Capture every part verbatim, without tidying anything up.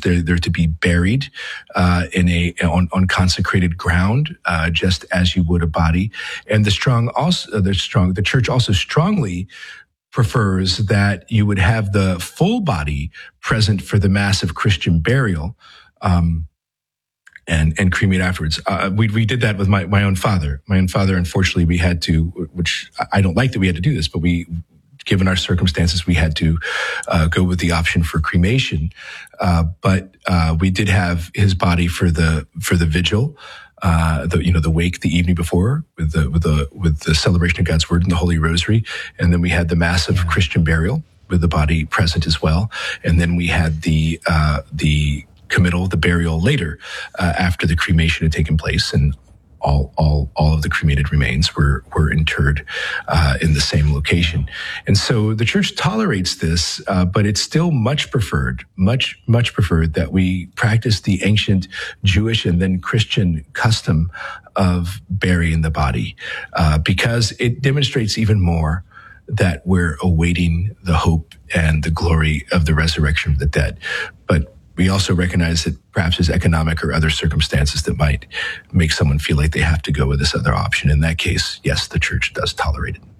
They're, they're to be buried uh, in a on, on consecrated ground, uh, just as you would a body. And the strong also the strong the church also strongly prefers that you would have the full body present for the mass of Christian burial. Um, And, and cremate afterwards. Uh, we, we did that with my, my own father. My own father, unfortunately, we had to, which I don't like that we had to do this, but we, given our circumstances, we had to uh, go with the option for cremation. Uh, but uh, we did have his body for the, for the vigil, uh, the, you know, the wake the evening before with the, with the, with the celebration of God's word and the Holy Rosary. And then we had the massive Christian burial with the body present as well. And then we had the, uh, the, committal, the burial later, uh, after the cremation had taken place, and all all all of the cremated remains were were interred uh, in the same location. And so the church tolerates this, uh, but it's still much preferred, much much preferred that we practice the ancient Jewish and then Christian custom of burying the body, uh, because it demonstrates even more that we're awaiting the hope and the glory of the resurrection of the dead. But we also recognize that perhaps there's economic or other circumstances that might make someone feel like they have to go with this other option. In that case, yes, the church does tolerate it.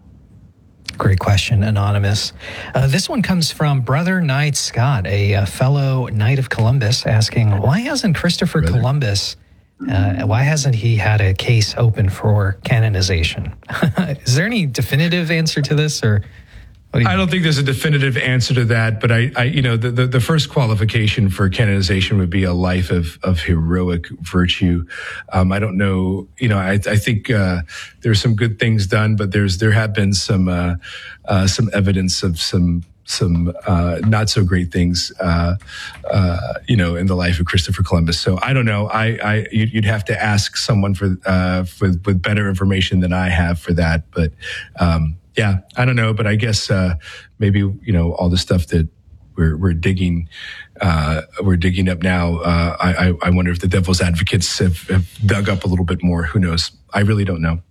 Great question, Anonymous. Uh, this one comes from Brother Knight Scott, a, a fellow Knight of Columbus, asking, why hasn't Christopher Brother. Columbus, uh, why hasn't he had a case open for canonization? Is there any definitive answer to this, or... Do I don't think there's a definitive answer to that, but I, I you know, the, the, the first qualification for canonization would be a life of, of heroic virtue. Um, I don't know, you know, I, I think, uh, there's some good things done, but there's, there have been some, uh, uh, some evidence of some, some, uh, not so great things, uh, uh, you know, in the life of Christopher Columbus. So I don't know. I, I, you'd have to ask someone for, uh, for, with better information than I have for that. But, um, yeah, I don't know, but I guess uh, maybe, you know, all the stuff that we're we're digging uh, we're digging up now. Uh, I I wonder if the devil's advocates have, have dug up a little bit more. Who knows? I really don't know.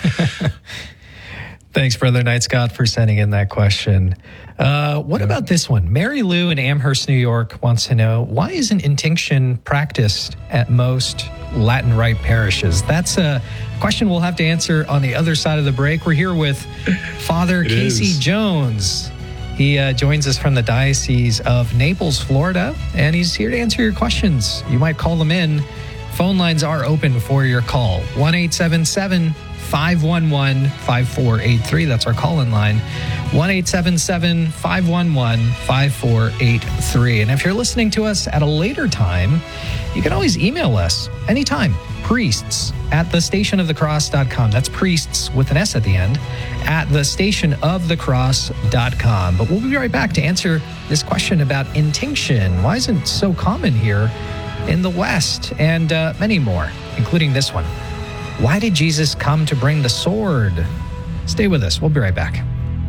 Thanks, Brother Knight Scott, for sending in that question. Uh, what yeah. about this one? Mary Lou in Amherst, New York, wants to know, why isn't intinction practiced at most Latin Rite parishes? That's a question we'll have to answer on the other side of the break. We're here with Father it Casey is. Jones. He uh, joins us from the Diocese of Naples, Florida, and he's here to answer your questions. You might call them in. Phone lines are open for your call. one eight seven seven, five one one, five four eight three. That's our call-in line. one eight seven seven, five one one, five four eight three. And if you're listening to us at a later time, you can always email us anytime. Priests at the station of the cross dot com. That's priests with an S at the end, at the station of the cross dot com. But we'll be right back to answer this question about intinction. Why isn't it so common here in the West? And uh, many more, including this one. Why did Jesus come to bring the sword? Stay with us. We'll be right back.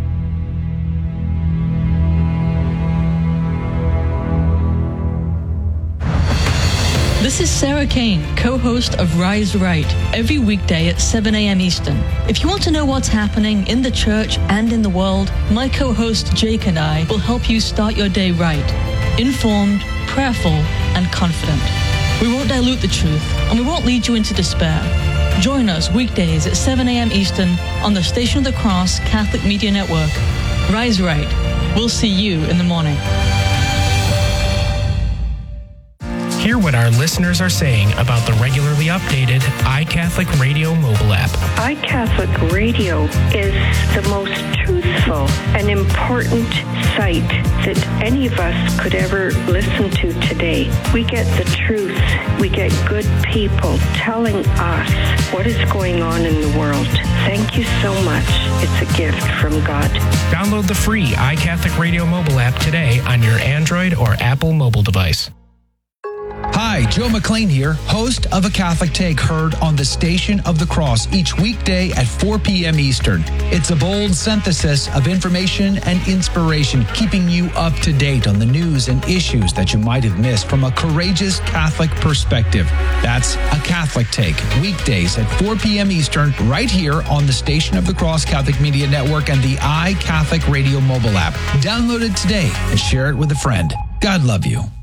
This is Sarah Kane, co-host of Rise Right, every weekday at seven a.m. Eastern. If you want to know what's happening in the church and in the world, my co-host Jake and I will help you start your day right, informed, prayerful, and confident. We won't dilute the truth, and we won't lead you into despair. Join us weekdays at seven a.m. Eastern on the Station of the Cross Catholic Media Network. Rise Right. We'll see you in the morning. Hear what our listeners are saying about the regularly updated iCatholic Radio mobile app. iCatholic Radio is the most truthful and important site that any of us could ever listen to today. We get the truth. We get good people telling us what is going on in the world. Thank you so much. It's a gift from God. Download the free iCatholic Radio mobile app today on your Android or Apple mobile device. Hi, Joe McLean here, host of A Catholic Take, heard on the Station of the Cross each weekday at four p.m. Eastern. It's a bold synthesis of information and inspiration, keeping you up to date on the news and issues that you might have missed from a courageous Catholic perspective. That's A Catholic Take, weekdays at four p.m. Eastern, right here on the Station of the Cross Catholic Media Network and the iCatholic Radio mobile app. Download it today and share it with a friend. God love you.